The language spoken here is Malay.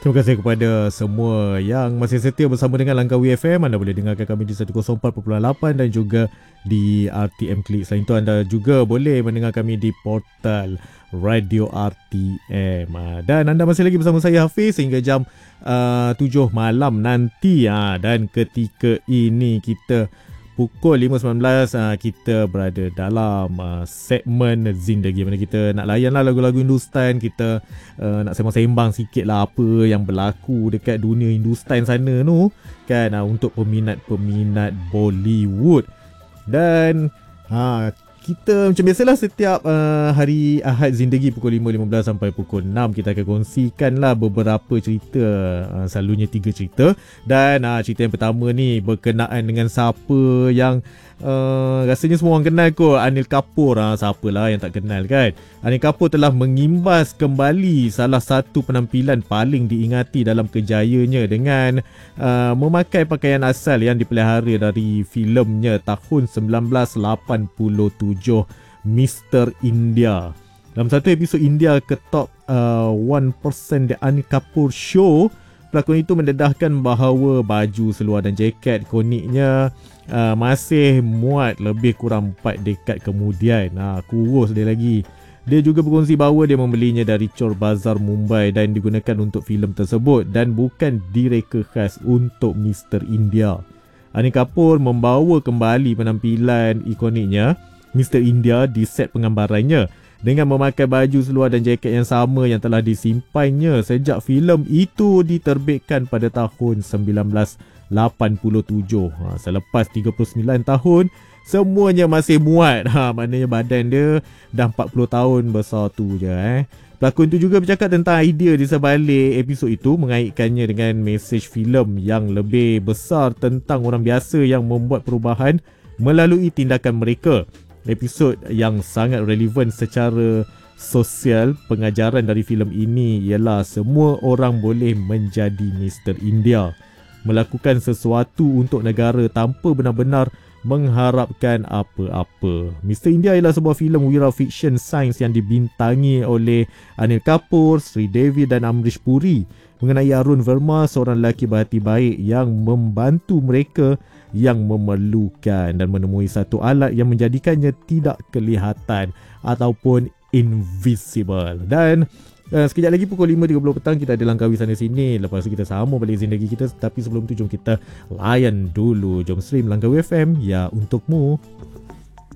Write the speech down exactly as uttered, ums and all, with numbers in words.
Terima kasih kepada semua yang masih setia bersama dengan Langkawi F M. Anda boleh dengarkan kami di seratus empat perpuluhan lapan dan juga di R T M Klik. Selain itu, anda juga boleh mendengar kami di portal Radio R T M. Dan anda masih lagi bersama saya Hafiz sehingga jam uh, tujuh malam nanti. Uh, dan ketika ini kita pukul lima sembilan belas uh, kita berada dalam uh, segmen Zindagi, mana kita nak layanlah lagu-lagu Hindustan. Kita uh, nak sembang-sembang sikit lah apa yang berlaku dekat dunia Hindustan sana tu kan, uh, untuk peminat-peminat Bollywood. Dan uh, kita macam biasalah setiap uh, hari Ahad Zindagi pukul lima lima belas sampai pukul enam kita akan kongsikan lah beberapa cerita, uh, selalunya tiga cerita. Dan uh, cerita yang pertama ni berkenaan dengan siapa yang uh, rasanya semua orang kenal kot, Anil Kapoor. Uh, siapalah yang tak kenal kan. Anil Kapoor telah mengimbas kembali salah satu penampilan paling diingati dalam kejayanya dengan uh, memakai pakaian asal yang dipelihara dari filemnya tahun sembilan belas lapan puluh tujuh, Mister India. Dalam satu episod India ke top uh, one percent The Anil Kapoor Show, pelakon itu mendedahkan bahawa baju seluar dan jaket koniknya uh, masih muat lebih kurang empat dekad kemudian. Uh, kurus dia lagi. Dia juga berkongsi bahawa dia membelinya dari Chor Bazar, Mumbai dan digunakan untuk filem tersebut dan bukan direka khas untuk Mister India. Anil Kapoor membawa kembali penampilan ikoniknya Mister India di set penggambarannya dengan memakai baju seluar dan jaket yang sama yang telah disimpannya sejak filem itu diterbitkan pada tahun sembilan belas lapan puluh tujuh. Ha, selepas tiga puluh sembilan tahun, semuanya masih muat. Ha, maknanya badan dia dah empat puluh tahun besar tu je. Eh. Pelakon itu juga bercakap tentang idea di sebalik episod itu, mengaitkannya dengan mesej filem yang lebih besar tentang orang biasa yang membuat perubahan melalui tindakan mereka. Episod yang sangat relevan secara sosial pengajaran dari filem ini ialah semua orang boleh menjadi Mister India, melakukan sesuatu untuk negara tanpa benar-benar mengharapkan apa-apa. Mister India ialah sebuah filem wira fiksyen sains yang dibintangi oleh Anil Kapoor, Sri Devi dan Amrish Puri, mengenai Arun Verma, seorang lelaki berhati baik yang membantu mereka yang memerlukan dan menemui satu alat yang menjadikannya tidak kelihatan ataupun invisible. Dan uh, sekejap lagi pukul lima tiga puluh petang kita ada Langkawi sana sini. Lepas tu kita sama balik Zindagi kita. Tapi sebelum tu jom kita layan dulu. Jom stream Langkawi F M ya untukmu.